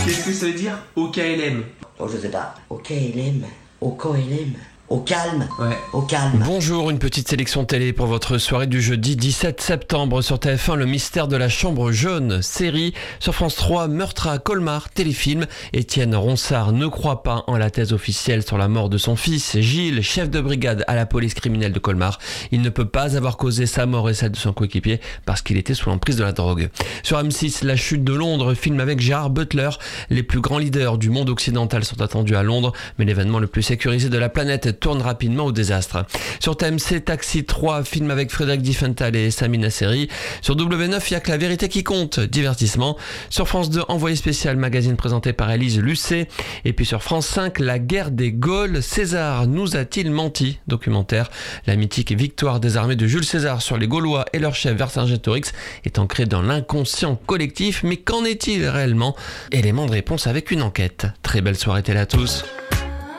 Qu'est-ce que ça veut dire OKLM? Oh, je sais pas. OKLM. OKLM. Au calme. Ouais. Au calme. Bonjour, une petite sélection télé pour votre soirée du jeudi 17 septembre sur TF1, Le mystère de la chambre jaune, série. Sur France 3, Meurtre à Colmar, téléfilm. Étienne Ronsard ne croit pas en la thèse officielle sur la mort de son fils. Gilles, chef de brigade à la police criminelle de Colmar. Il ne peut pas avoir causé sa mort et celle de son coéquipier parce qu'il était sous l'emprise de la drogue. Sur M6, La chute de Londres, film avec Gérard Butler. Les plus grands leaders du monde occidental sont attendus à Londres, mais l'événement le plus sécurisé de la planète tourne rapidement au désastre. Sur TMC, Taxi 3, film avec Frédéric Diffenthal et Sami Nasseri. Sur W9, il n'y a que la vérité qui compte, divertissement. Sur France 2, Envoyé spécial, magazine présenté par Élise Lucet. Et puis sur France 5, La guerre des Gaules, César nous a-t-il menti, documentaire. La mythique victoire des armées de Jules César sur les Gaulois et leur chef Vercingétorix est ancrée dans l'inconscient collectif, mais qu'en est-il réellement? Élément de réponse avec une enquête. Très belle soirée télé à tous.